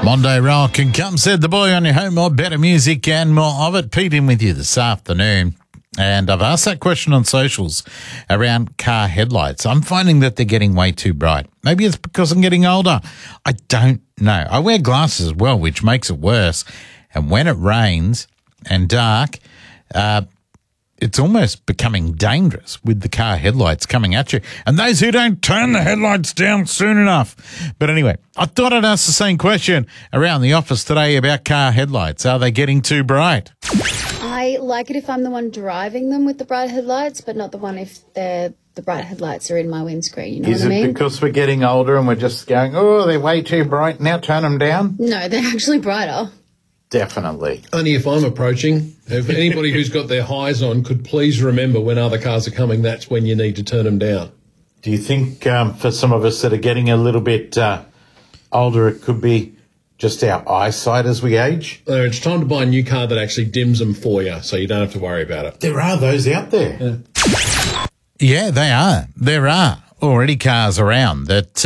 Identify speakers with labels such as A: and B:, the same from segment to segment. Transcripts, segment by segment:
A: Monday Rock and Come Said the Boy on your home of better music and more of it. Pete in with you this afternoon. And I've asked that question on socials around car headlights. I'm finding that they're getting way too bright. Maybe it's because I'm getting older. I don't know. I wear glasses as well, which makes it worse. And when it rains and dark, it's almost becoming dangerous with the car headlights coming at you. And those who don't turn the headlights down soon enough. But anyway, I thought I'd ask the same question around the office today about car headlights. Are they getting too bright?
B: I like it if I'm the one driving them with the bright headlights, but not the one if the bright headlights are in my windscreen. You know what I mean?
A: Is it because we're getting older and we're just going, oh, they're way too bright, now turn them down?
B: No, they're actually brighter.
A: Definitely.
C: Only if I'm approaching. If anybody who's got their highs on could please remember when other cars are coming, that's when you need to turn them down.
A: Do you think for some of us that are getting a little bit older, it could be just our eyesight as we age?
C: It's time to buy a new car that actually dims them for you, so you don't have to worry about it.
A: There are those out there. Yeah, they are. There are already cars around that,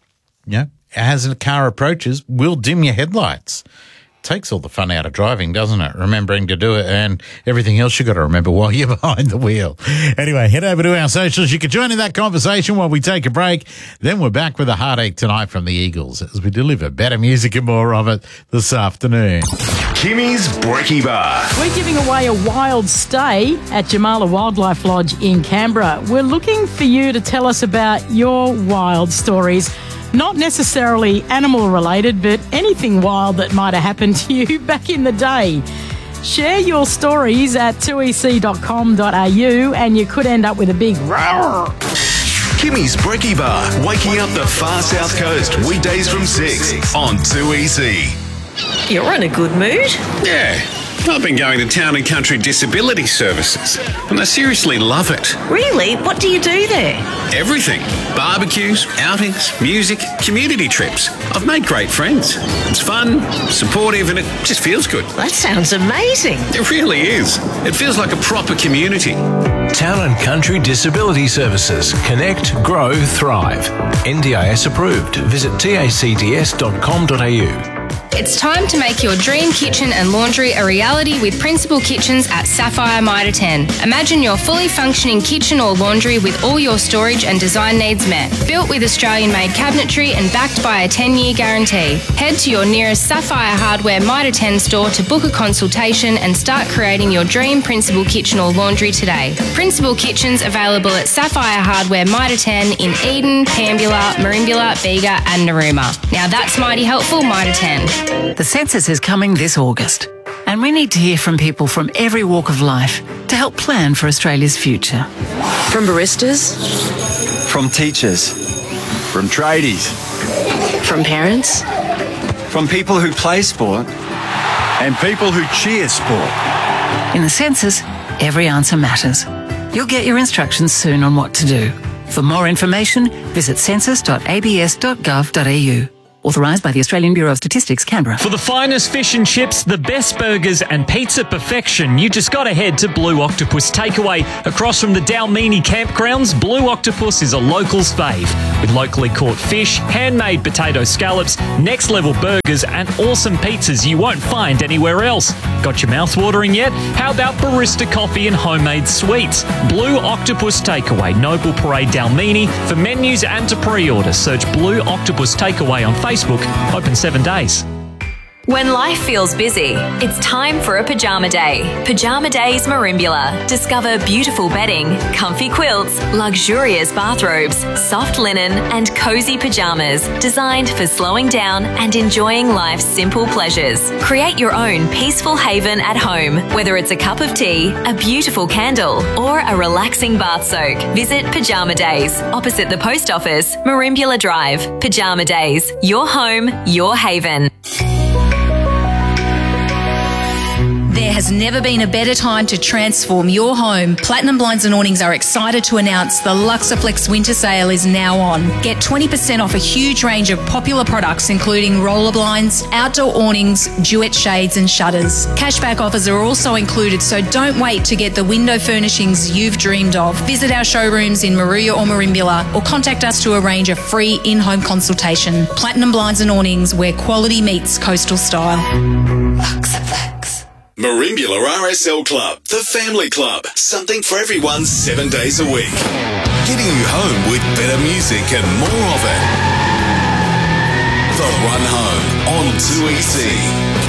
A: as a car approaches, will dim your headlights. Takes all the fun out of driving, doesn't it? Remembering to do it and everything else you got to remember while you're behind the wheel. Anyway, head over to our socials. You can join in that conversation while we take a break. Then we're back with a heartache tonight from the Eagles as we deliver better music and more of it this afternoon.
D: Kimmy's Brekkie Bar.
E: We're giving away a wild stay at Jamala Wildlife Lodge in Canberra. We're looking for you to tell us about your wild stories. Not necessarily animal related, but anything wild that might have happened to you back in the day. Share your stories at 2ec.com.au and you could end up with a big roar.
D: Kimmy's Brekkie Bar, waking up the far south coast, weekdays from 6 on 2EC.
F: You're in a good mood.
G: Yeah. I've been going to Town and Country Disability Services, and I seriously love it.
F: Really? What do you do there?
G: Everything. Barbecues, outings, music, community trips. I've made great friends. It's fun, supportive, and it just feels good.
F: That sounds amazing.
G: It really is. It feels like a proper community.
H: Town and Country Disability Services. Connect, grow, thrive. NDIS approved. Visit tacds.com.au.
I: It's time to make your dream kitchen and laundry a reality with Principal Kitchens at Sapphire Mitre 10. Imagine your fully functioning kitchen or laundry with all your storage and design needs met. Built with Australian-made cabinetry and backed by a 10-year guarantee. Head to your nearest Sapphire Hardware Mitre 10 store to book a consultation and start creating your dream Principal Kitchen or laundry today. Principal Kitchens available at Sapphire Hardware Mitre 10 in Eden, Pambula, Merimbula, Bega and Narooma. Now that's mighty helpful, Mitre 10.
J: The census is coming this August, and we need to hear from people from every walk of life to help plan for Australia's future.
F: From baristas,
K: from teachers, from tradies,
F: from parents,
K: from people who play sport, and people who cheer sport.
J: In the census, every answer matters. You'll get your instructions soon on what to do. For more information, visit census.abs.gov.au. Authorised by the Australian Bureau of Statistics, Canberra.
L: For the finest fish and chips, the best burgers and pizza perfection, you just got to head to Blue Octopus Takeaway. Across from the Dalmini campgrounds, Blue Octopus is a local's fave. With locally caught fish, handmade potato scallops, next-level burgers and awesome pizzas you won't find anywhere else. Got your mouth watering yet? How about barista coffee and homemade sweets? Blue Octopus Takeaway, Noble Parade, Dalmini. For menus and to pre-order, search Blue Octopus Takeaway on Facebook. Open 7 days.
M: When life feels busy, it's time for a pajama day. Pajama Days Merimbula. Discover beautiful bedding, comfy quilts, luxurious bathrobes, soft linen and cozy pajamas designed for slowing down and enjoying life's simple pleasures. Create your own peaceful haven at home, whether it's a cup of tea, a beautiful candle or a relaxing bath soak. Visit Pajama Days, opposite the post office, Merimbula Drive. Pajama Days, your home, your haven.
N: There has never been a better time to transform your home. Platinum Blinds and Awnings are excited to announce the Luxaflex Winter Sale is now on. Get 20% off a huge range of popular products including roller blinds, outdoor awnings, duet shades and shutters. Cashback offers are also included, so don't wait to get the window furnishings you've dreamed of. Visit our showrooms in Maruya or Merimbula or contact us to arrange a free in-home consultation. Platinum Blinds and Awnings, where quality meets coastal style. Luxaflex.
D: Merimbula RSL Club, the family club. Something for everyone 7 days a week. Getting you home with better music and more of it. The Run Home on 2EC.